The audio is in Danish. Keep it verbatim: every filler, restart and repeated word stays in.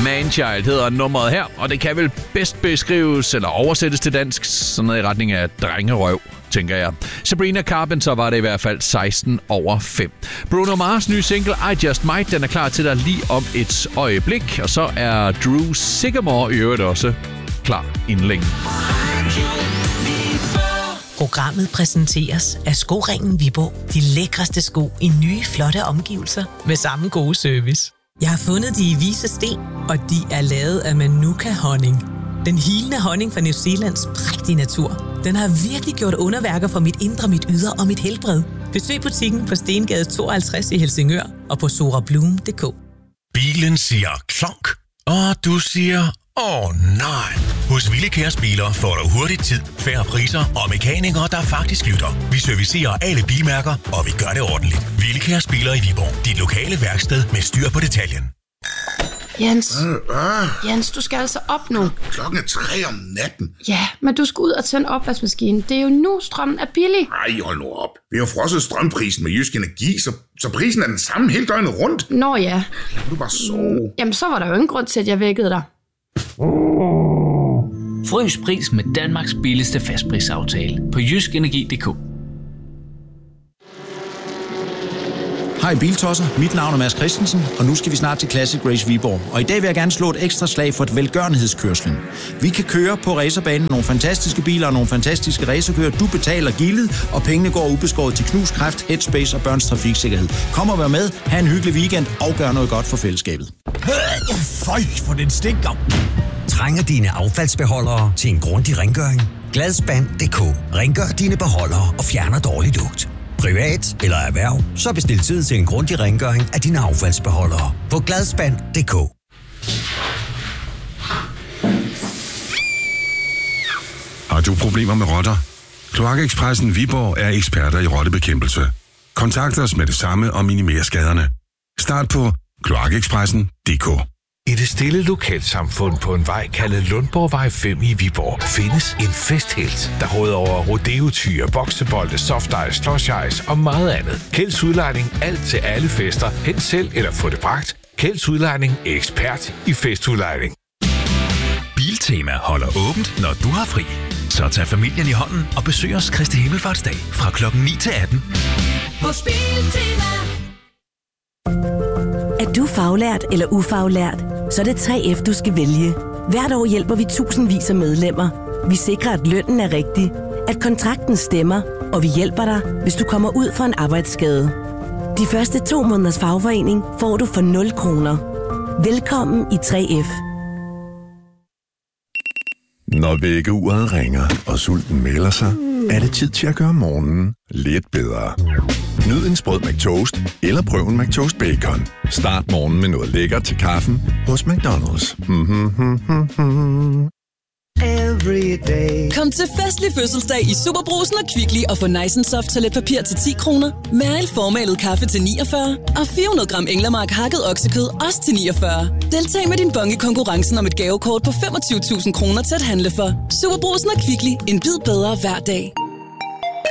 Manchild hedder nummeret her, og det kan vel bedst beskrives eller oversættes til dansk, sådan noget i retning af drengerøv, tænker jeg. Sabrina Carpenter var det i hvert fald seksten over fem. Bruno Mars nye single I Just Might, den er klar til dig lige om et øjeblik, og så er Drew Sigamore i øvrigt også klar inden længe. Programmet præsenteres af Skoringen Viborg. De lækreste sko i nye, flotte omgivelser med samme gode service. Jeg har fundet de i Vise Sten, og de er lavet af Manuka-honning. Den hilende honning fra New Zealands prægtige natur. Den har virkelig gjort underværker for mit indre, mit ydre og mit helbred. Besøg butikken på Stengade tooghalvtreds i Helsingør og på sorabloom punktum d k. Bilen siger klonk, og du siger åh oh, nej. Hos Willekærs Biler får du hurtigt tid, færre priser og mekanikere, der faktisk lytter. Vi servicerer alle bilmærker, og vi gør det ordentligt. Willekærs Biler i Viborg. Dit lokale værksted med styr på detaljen. Jens, øh, øh. Jens, du skal altså op nu. Klokken er tre om natten. Ja, men du skal ud og tænde opvaskemaskinen. Det er jo nu, strømmen er billig. Ej, hold nu op. Vi har frosset strømprisen med Jysk Energi, så, så prisen er den samme hele døgnet rundt. Nå ja. Lad du bare sove. Jamen, så var der jo ingen grund til, at jeg vækkede dig. Frys pris med Danmarks billigste fastprisaftale på jysk energi punktum d k. Hej Biltosser, mit navn er Mads Christensen, og nu skal vi snart til Classic Race Viborg. Og i dag vil jeg gerne slå et ekstra slag for et velgørenhedskørslen. Vi kan køre på racerbanen nogle fantastiske biler og nogle fantastiske racerkører. Du betaler gildet, og pengene går ubeskåret til Knus Kræft, Headspace og børns trafiksikkerhed. Kom og vær med, have en hyggelig weekend og gør noget godt for fællesskabet. Føj, for den stinker. Trænger dine affaldsbeholdere til en grundig rengøring? Gladsband punktum d k. Rengør dine beholdere og fjerner dårlig lugt. Privat eller erhverv, så bestil tid til en grundig rengøring af dine affaldsbeholdere på gladsband punktum d k. Har du problemer med rotter? Kloakekspressen Viborg er eksperter i rottebekæmpelse. Kontakt os med det samme og minimer skaderne. Start på kloakekspressen punktum d k. I det stille lokalsamfund på en vej kaldet Lundborgvej fem i Viborg findes en festhelt, der råder over rodeotyre, boksebolde, soft ice, slush ice og meget andet. Kjelds Udlejning, alt til alle fester. Hent selv eller få det bragt. Kjelds Udlejning, ekspert i festudlejning. Biltema holder åbent, når du har fri. Så tag familien i hånden og besøg os Kristi Himmelfartsdag fra klokken ni til atten. Hos Biltema. Er du faglært eller ufaglært, så er det tre F, du skal vælge. Hvert år hjælper vi tusindvis af medlemmer. Vi sikrer, at lønnen er rigtig, at kontrakten stemmer, og vi hjælper dig, hvis du kommer ud for en arbejdsskade. De første to måneders fagforening får du for nul kroner. Velkommen i tre F. Når vækkeuret ringer, og sulten melder sig, er det tid til at gøre morgenen lidt bedre. Nyd en sprød McToast, eller prøv en McToast Bacon. Start morgenen med noget lækkert til kaffen hos McDonald's. Kom til festlig fødselsdag i Superbrugsen og Kvickly og få Nice and Soft toiletpapir til ti kroner, Mærel formalet kaffe til niogfyrre og fire hundrede gram Englemark hakket oksekød også til niogfyrre. Deltag med din bonge i konkurrencen om et gavekort på femogtyve tusind kroner til at handle for. Superbrugsen og Kvickly. En bid bedre hver dag.